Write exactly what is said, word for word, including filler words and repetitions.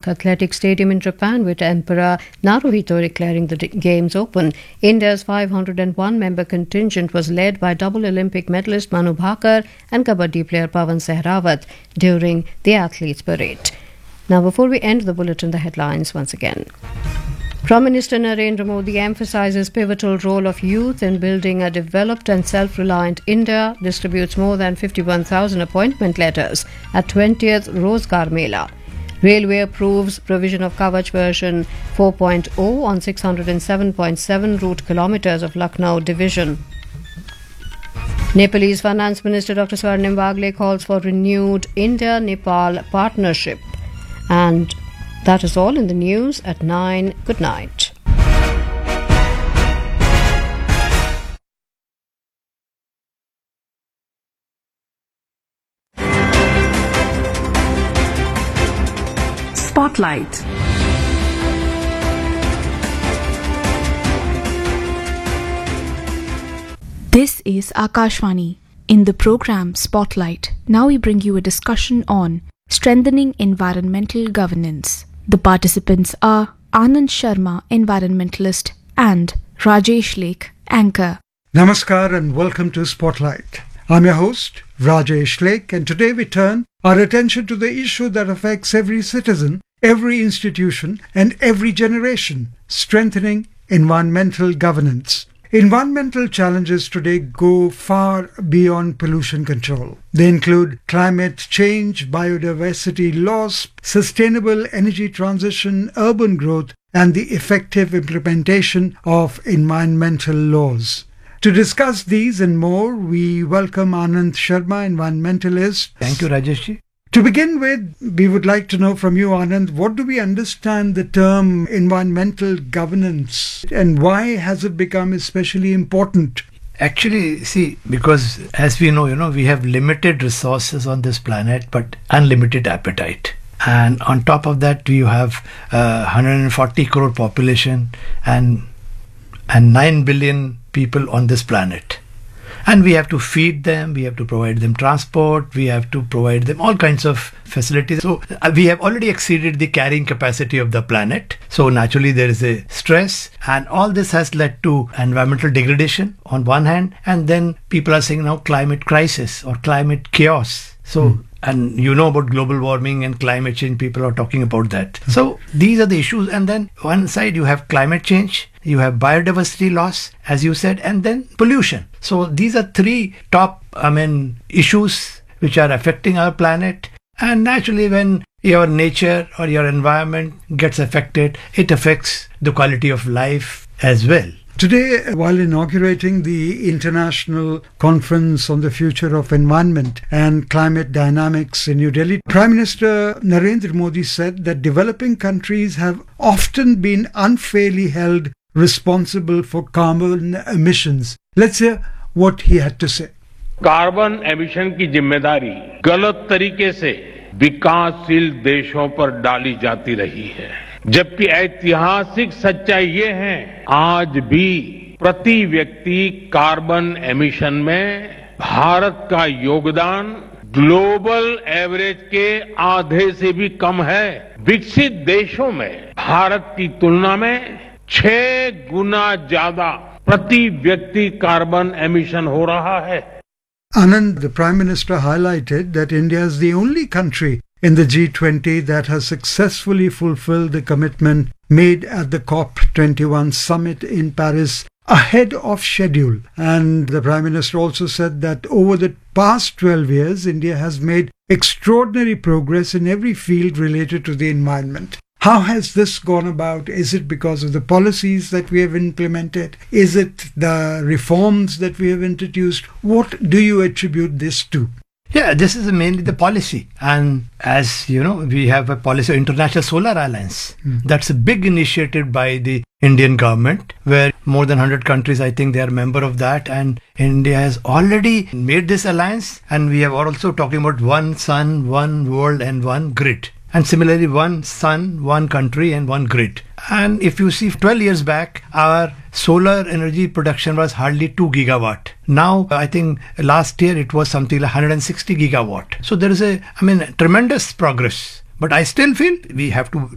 Athletic Stadium in Japan, with Emperor Naruhito declaring the d- games open. India's five hundred one member contingent was led by double Olympic medalist Manu Bhaker and Kabaddi player Pawan Sehrawat during the athletes' parade. Now, before we end the bulletin, the headlines once again. Prime Minister Narendra Modi emphasises pivotal role of youth in building a developed and self-reliant India, distributes more than fifty-one thousand appointment letters at twentieth Rozgar Mela. Railway approves provision of Kavach version four point oh on six hundred seven point seven route kilometres of Lucknow division. Nepalese Finance Minister Doctor Swarnim Wagle calls for renewed India-Nepal partnership. And that is all in the news at nine. Good night. Spotlight. This is Akashvani. In the program Spotlight, now we bring you a discussion on strengthening environmental governance. The participants are Anand Sharma, environmentalist, and Rajesh Lake, anchor. Namaskar and welcome to Spotlight. I'm your host, Rajesh Lake, and today we turn our attention to the issue that affects every citizen, every institution, and every generation: strengthening environmental governance. Environmental challenges today go far beyond pollution control. They include climate change, biodiversity loss, sustainable energy transition, urban growth, and the effective implementation of environmental laws. To discuss these and more, we welcome Anand Sharma, environmentalist. Thank you, Rajesh. To begin with, we would like to know from you, Anand, what do we understand the term environmental governance and why has it become especially important? Actually, see, because as we know, you know, we have limited resources on this planet, but unlimited appetite. And on top of that, you have uh, one hundred forty crore population and and nine billion people on this planet. And we have to feed them, we have to provide them transport, we have to provide them all kinds of facilities. So uh, we have already exceeded the carrying capacity of the planet. So naturally there is a stress, and all this has led to environmental degradation on one hand, and then people are saying now climate crisis or climate chaos. So mm. And you know about global warming and climate change, people are talking about that. So these are the issues. And then one side you have climate change, you have biodiversity loss, as you said, and then pollution. So these are three top, I mean, issues which are affecting our planet. And naturally when your nature or your environment gets affected, it affects the quality of life as well. Today, while inaugurating the International Conference on the Future of Environment and Climate Dynamics in New Delhi, Prime Minister Narendra Modi said that developing countries have often been unfairly held responsible for carbon emissions. Let's hear what he had to say. Carbon emission की जिम्मेदारी गलत तरीके से विकासशील देशों पर डाली जाती रही है, जबकि ऐतिहासिक सच्चाई ये है आज भी प्रति व्यक्ति कार्बन एमिशन में भारत का योगदान ग्लोबल एवरेज के आधे से भी कम है। विकसित देशों में भारत की तुलना में छह गुना ज्यादा प्रति व्यक्ति कार्बन एमिशन हो रहा है। Anand, the Prime Minister highlighted that India is the only country in the G twenty that has successfully fulfilled the commitment made at the COP twenty-one summit in Paris ahead of schedule. And the Prime Minister also said that over the past twelve years, India has made extraordinary progress in every field related to the environment. How has this gone about? Is it because of the policies that we have implemented? Is it the reforms that we have introduced? What do you attribute this to? Yeah, this is mainly the policy. And as you know, we have a policy of International Solar Alliance. Mm. That's a big initiative by the Indian government, where more than one hundred countries, I think they are a member of that. And India has already made this alliance. And we are also talking about one sun, one world and one grid. And similarly, one sun, one country and one grid. And if you see twelve years back, our solar energy production was hardly two gigawatt. Now, I think last year it was something like one hundred sixty gigawatt. So there is a, I mean, tremendous progress. But I still feel we have to